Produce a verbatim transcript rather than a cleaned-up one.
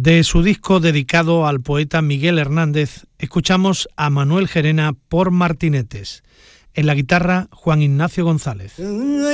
De su disco dedicado al poeta Miguel Hernández, escuchamos a Manuel Gerena por Martinetes. En la guitarra, Juan Ignacio González.